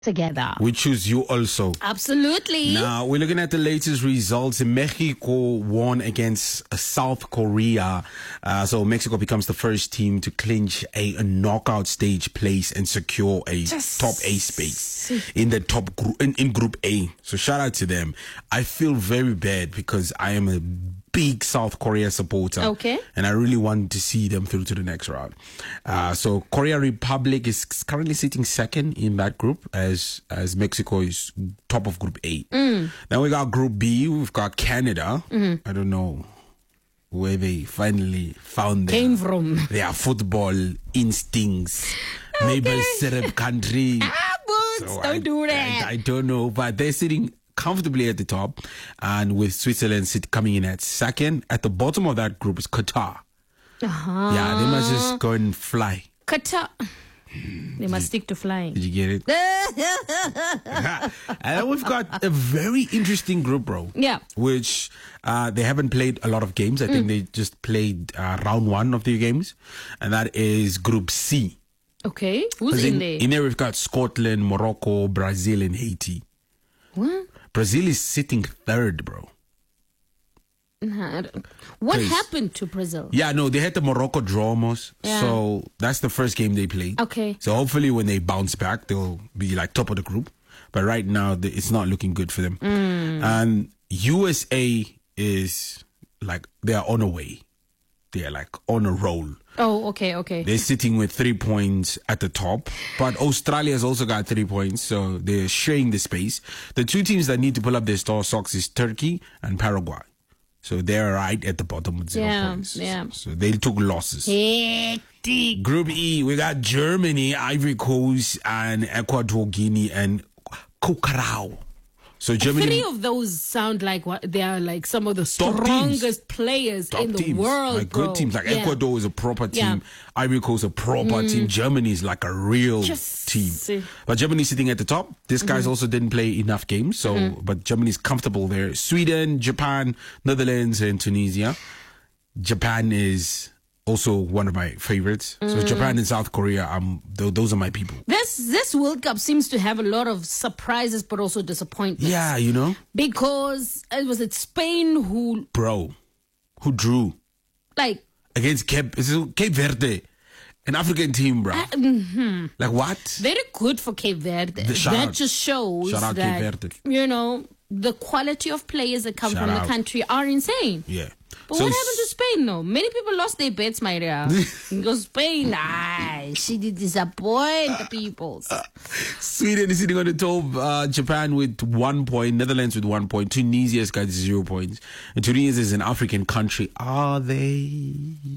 together. We choose you also. Absolutely. Now, we're looking at the latest results. Mexico won against South Korea. So Mexico becomes the first team to clinch a knockout stage place and secure a top A space in the top group, in Group A. So shout out to them. I feel very bad because I am a big South Korea supporter. Okay. And I really want to see them through to the next round. So Korea Republic is currently sitting second in that group as Mexico is top of Group A. Then we got Group B. We've got Canada. I don't know where they finally found Came from. their football instincts. Maple syrup country. Boots, So don't do that. I don't know, but they're sitting comfortably at the top, and with Switzerland coming in at second. At the bottom of that group is Qatar. Yeah, they must just go and fly. Qatar. They must stick to flying. Did you get it? And then we've got a very interesting group, bro. Yeah. Which they haven't played a lot of games. I think they just played round one of their games, and that is Group C. Okay. Who's in there? In there we've got Scotland, Morocco, Brazil, and Haiti. What? Brazil is sitting third, bro. What Please. happened to Brazil? Yeah, no, they had the Morocco draw almost. Yeah. So that's the first game they played. Okay. So hopefully when they bounce back, they'll be like top of the group. But right now, it's not looking good for them. And USA is like, they are on a way. They are like on a roll. Oh, okay. They're sitting with 3 points at the top. But Australia's also got 3 points, so they're sharing the space. The two teams that need to pull up their store socks is Turkey and Paraguay. So they're right at the bottom with 0 points. Yeah. So they took losses. Hectic. Group E, we got Germany, Ivory Coast, and Ecuador Guinea, and Curacao. So Germany. 3 of those sound like they are like some of the Top teams. strongest players Top in the teams, world. like bro. good teams. Like Yeah. Ecuador is a proper team. Yeah. Ivory Coast a proper team. Germany is like a real Just team. see. But Germany sitting at the top. These guys also didn't play enough games, so but Germany's comfortable there. Sweden, Japan, Netherlands, and Tunisia. Japan is also one of my favorites. So Japan and South Korea, those are my people. This World Cup seems to have a lot of surprises, but also disappointments. Yeah, you know, Because was it Spain who bro, who drew like against Cape Verde, an African team, bro. Like what? very good for Cape Verde. Shout That out. just shows Shout out that Cape Verde. you know the quality of players that come Shout from out. the country are insane. Yeah. But So what happened to Spain, though? Many people lost their bets, my dear. Because Spain, she did disappoint the people. Sweden is sitting on the top. Japan with 1 point. Netherlands with 1 point. Tunisia's got 0 points. And Tunisia is an African country. Are they?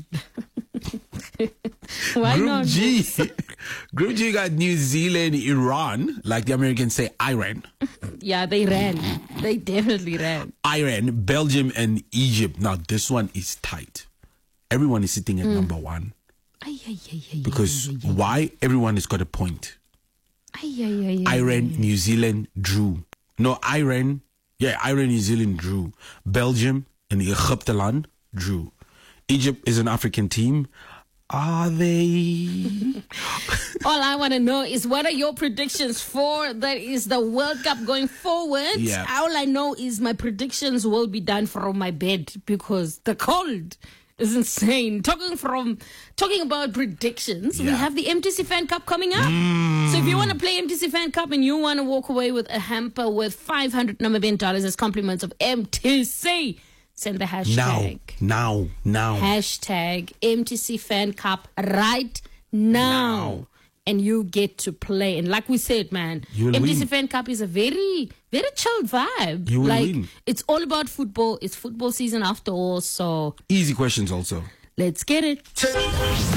Why Group not? G. Group G got New Zealand, Iran, like the Americans say, Iran. Yeah, they ran. They definitely ran. Iran, Belgium, and Egypt. Now, this one is tight. Everyone is sitting at number one. Because why? Everyone has got a point. Iran, New Zealand drew. No, Iran, New Zealand drew. Belgium and Egyptland drew. Egypt is an African team. Are they? All I want to know is what are your predictions for that is the World Cup going forward? Yeah. All I know is my predictions will be done from my bed because the cold is insane. Talking about predictions, we Yeah. have the MTC Fan Cup coming up. So if you want to play MTC Fan Cup and you want to walk away with a hamper with $500 as compliments of MTC, send the hashtag. Now. Hashtag MTC Fan Cup right now. And you get to play. And like we said, man, You will MTC win. Fan Cup is a very, very chilled vibe. You will like, win. It's all about football. It's football season after all. So Easy questions also. let's get it.